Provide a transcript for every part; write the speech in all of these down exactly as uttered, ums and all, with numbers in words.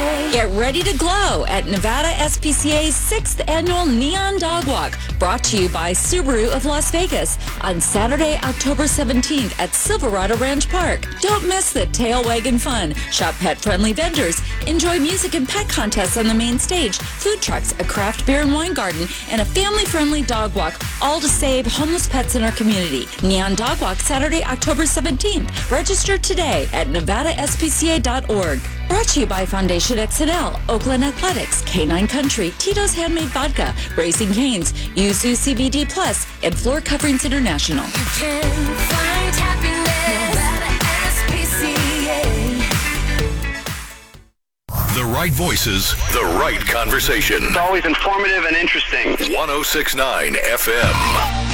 Get ready to glow at Nevada S P C A's sixth Annual Neon Dog Walk, brought to you by Subaru of Las Vegas on Saturday, October seventeenth at Silverado Ranch Park. Don't miss the tail wagging fun. Shop pet-friendly vendors. Enjoy music and pet contests on the main stage, food trucks, a craft beer and wine garden, and a family-friendly dog walk, all to save homeless pets in our community. Neon Dog Walk, Saturday, October seventeenth. Register today at nevada S P C A dot org. Brought to you by Foundation X N L, Oakland Athletics, Canine Country, Tito's Handmade Vodka, Racing Canes, Yuzu C B D Plus, and Floor Coverings International. You can find happiness at S P C A. The right voices, the right conversation. It's always informative and interesting. one oh six point nine F M.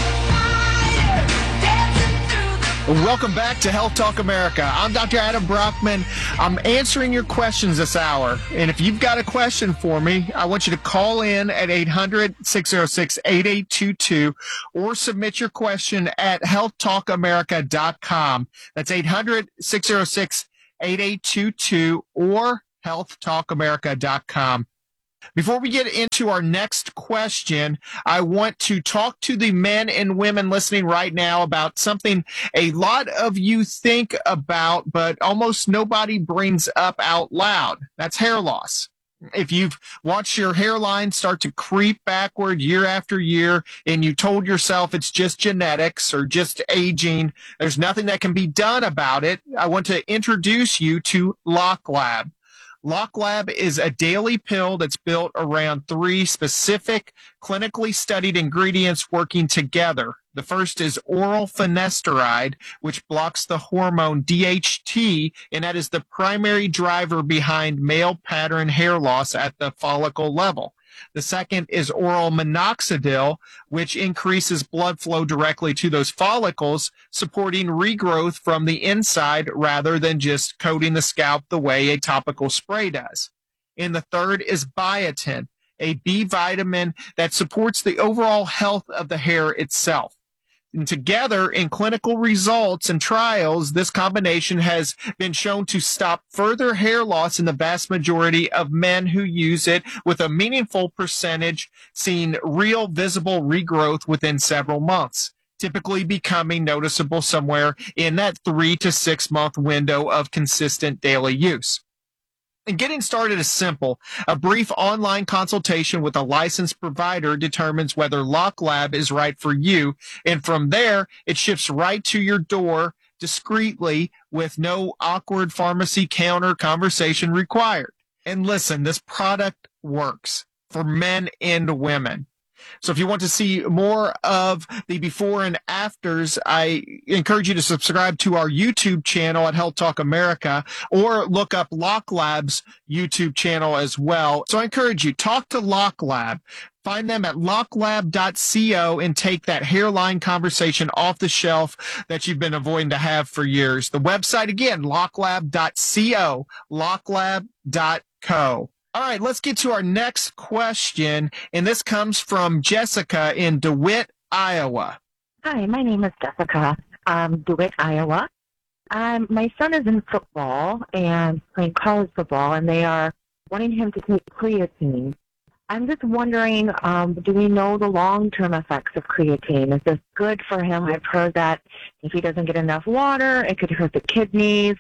Welcome back to Health Talk America. I'm Doctor Adam Brockman. I'm answering your questions this hour. And if you've got a question for me, I want you to call in at eight hundred, six oh six, eight eight two two or submit your question at health talk america dot com. That's eight hundred, six oh six, eight eight two two or health talk america dot com. Before we get into our next question, I want to talk to the men and women listening right now about something a lot of you think about, but almost nobody brings up out loud. That's hair loss. If you've watched your hairline start to creep backward year after year and you told yourself it's just genetics or just aging, there's nothing that can be done about it, I want to introduce you to LocLab. LocLab is a daily pill that's built around three specific clinically studied ingredients working together. The first is oral finasteride, which blocks the hormone D H T, and that is the primary driver behind male pattern hair loss at the follicle level. The second is oral minoxidil, which increases blood flow directly to those follicles, supporting regrowth from the inside rather than just coating the scalp the way a topical spray does. And the third is biotin, a B vitamin that supports the overall health of the hair itself. And together, in clinical results and trials, this combination has been shown to stop further hair loss in the vast majority of men who use it, with a meaningful percentage seeing real visible regrowth within several months, typically becoming noticeable somewhere in that three to six month window of consistent daily use. And getting started is simple. A brief online consultation with a licensed provider determines whether LocLab is right for you. And from there, it ships right to your door discreetly with no awkward pharmacy counter conversation required. And listen, this product works for men and women. So if you want to see more of the before and afters, I encourage you to subscribe to our YouTube channel at Health Talk America or look up LocLab's YouTube channel as well. So I encourage you, talk to LocLab. Find them at lock lab dot co and take that hairline conversation off the shelf that you've been avoiding to have for years. The website again, lock lab dot co, lock lab dot co. All right, let's get to our next question, and this comes from Jessica in DeWitt, Iowa. Hi, my name is Jessica, um, DeWitt, Iowa. Um, my son is in football and playing college football, and they are wanting him to take creatine. I'm just wondering, um, do we know the long-term effects of creatine? Is this good for him? I've heard that if he doesn't get enough water, it could hurt the kidneys.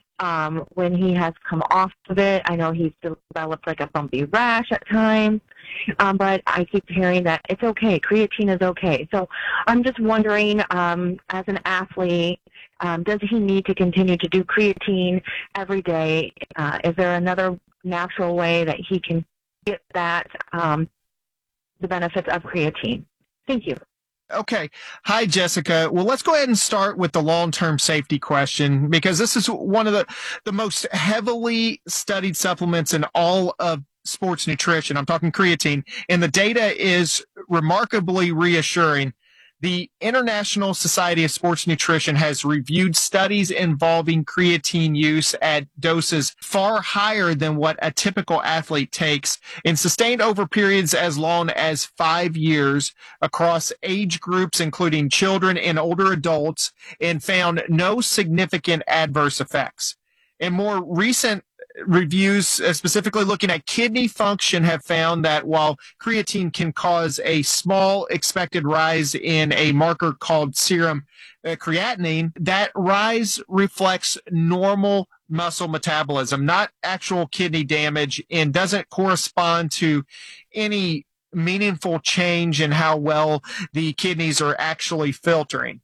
Um, when he has come off of it, I know he's developed like a bumpy rash at times, um, but I keep hearing that it's okay. Creatine is okay. So I'm just wondering, um, as an athlete, um, does he need to continue to do creatine every day? Uh, is there another natural way that he can get that, um, the benefits of creatine? Thank you. Okay. Hi, Jessica. Well, let's go ahead and start with the long-term safety question, because this is one of the, the most heavily studied supplements in all of sports nutrition. I'm talking creatine, and the data is remarkably reassuring. The International Society of Sports Nutrition has reviewed studies involving creatine use at doses far higher than what a typical athlete takes, and sustained over periods as long as five years across age groups, including children and older adults, and found no significant adverse effects. And more recent reviews uh, specifically looking at kidney function have found that while creatine can cause a small expected rise in a marker called serum uh, creatinine, that rise reflects normal muscle metabolism, not actual kidney damage, and doesn't correspond to any meaningful change in how well the kidneys are actually filtering.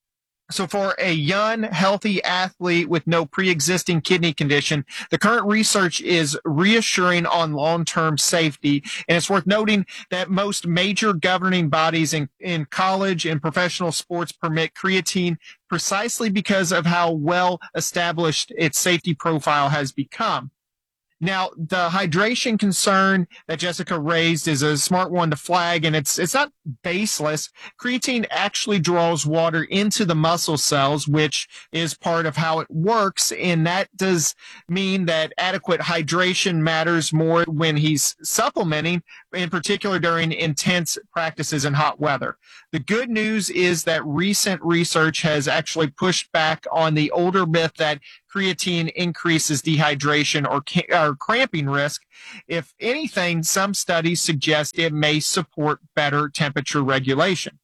So for a young, healthy athlete with no pre-existing kidney condition, the current research is reassuring on long-term safety. And it's worth noting that most major governing bodies in, in college and professional sports permit creatine precisely because of how well established its safety profile has become. Now, the hydration concern that Jessica raised is a smart one to flag, and it's it's not baseless. Creatine actually draws water into the muscle cells, which is part of how it works, and that does mean that adequate hydration matters more when he's supplementing, in particular during intense practices in hot weather. The good news is that recent research has actually pushed back on the older myth that creatine increases dehydration or, ca- or cramping risk. If anything, some studies suggest it may support better temperature regulation.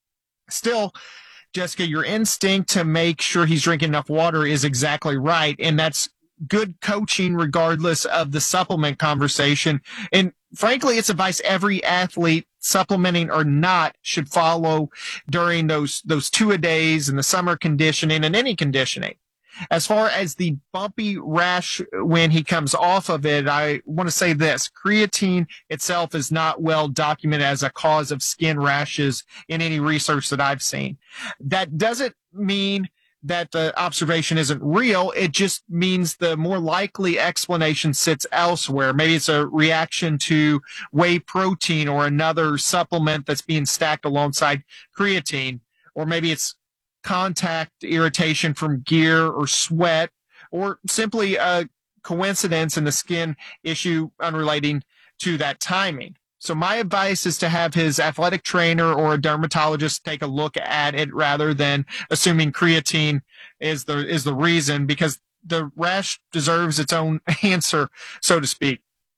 Still, Jessica, your instinct to make sure he's drinking enough water is exactly right, and that's good coaching regardless of the supplement conversation. And frankly, it's advice every athlete, supplementing or not, should follow during those those two-a-days and the summer conditioning and any conditioning. As far as the bumpy rash when he comes off of it, I want to say this. Creatine itself is not well documented as a cause of skin rashes in any research that I've seen. That doesn't mean that the observation isn't real. It just means the more likely explanation sits elsewhere. Maybe it's a reaction to whey protein or another supplement that's being stacked alongside creatine, or maybe it's contact irritation from gear or sweat, or simply a coincidence in the skin issue unrelating to that timing. So my advice is to have his athletic trainer or a dermatologist take a look at it rather than assuming creatine is the is the reason, because the rash deserves its own answer, so to speak.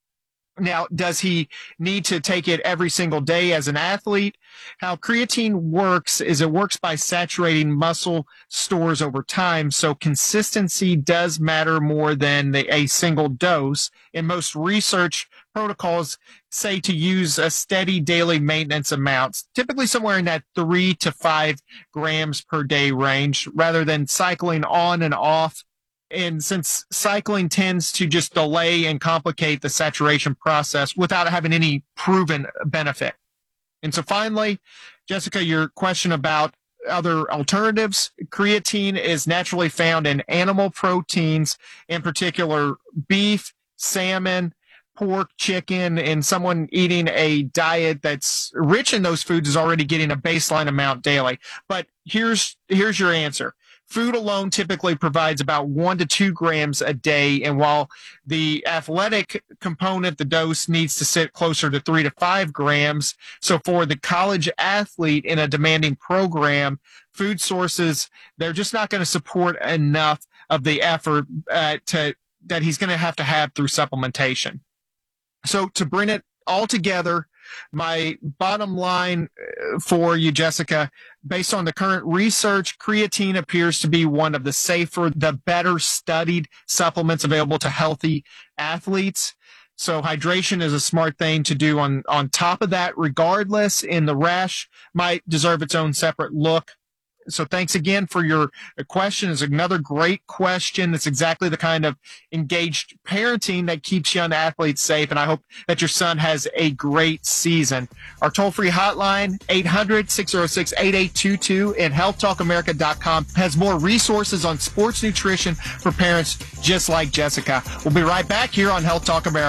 Now, does he need to take it every single day as an athlete? How creatine works is it works by saturating muscle stores over time, so consistency does matter more than the, a single dose. In most research protocols say to use a steady daily maintenance amount, typically somewhere in that three to five grams per day range, rather than cycling on and off. And since cycling tends to just delay and complicate the saturation process without having any proven benefit. And so finally, Jessica, your question about other alternatives. Creatine is naturally found in animal proteins, in particular beef, salmon, pork, chicken, and someone eating a diet that's rich in those foods is already getting a baseline amount daily. But here's here's your answer. Food alone typically provides about one to two grams a day, and while the athletic component, the dose needs to sit closer to three to five grams. So for the college athlete in a demanding program, food sources, they're just not going to support enough of the effort uh, to that he's going to have to have through supplementation. So to bring it all together, my bottom line for you, Jessica, based on the current research, creatine appears to be one of the safer, the better studied supplements available to healthy athletes. So hydration is a smart thing to do on, on top of that, regardless, and the rash might deserve its own separate look. So thanks again for your question. It's another great question. It's exactly the kind of engaged parenting that keeps young athletes safe, and I hope that your son has a great season. Our toll-free hotline, eight hundred, six oh six, eight eight two two, and health talk america dot com has more resources on sports nutrition for parents just like Jessica. We'll be right back here on Health Talk America.